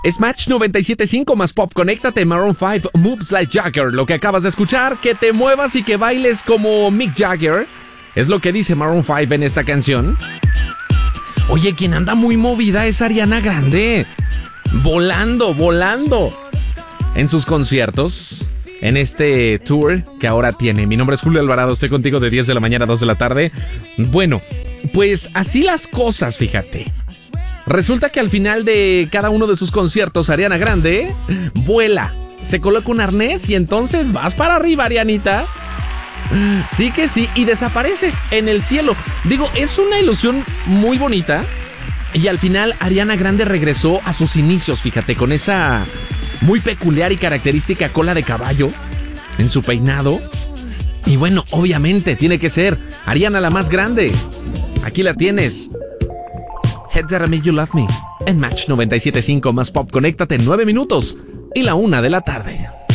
Smash 97.5 más pop. Conéctate, Maroon 5, Moves Like Jagger. Lo que acabas de escuchar, que te muevas y que bailes como Mick Jagger, es lo que dice Maroon 5 en esta canción. Oye, quien anda muy movida es Ariana Grande. Volando en sus conciertos, en este tour que ahora tiene. Mi nombre es Julio Alvarado, estoy contigo de 10 de la mañana a 2 de la tarde. Bueno, pues así las cosas, fíjate. Resulta que al final de cada uno de sus conciertos, Ariana Grande vuela, se coloca un arnés y entonces vas para arriba, Arianita. Sí que sí, y desaparece en el cielo. Digo, es una ilusión muy bonita. Y al final Ariana Grande regresó a sus inicios, fíjate, con esa muy peculiar y característica cola de caballo en su peinado. Y bueno, obviamente tiene que ser Ariana la más grande. Aquí la tienes. Heads That Make You Love Me en Match 97.5 más pop. Conéctate en 9 minutos y la 1 de la tarde.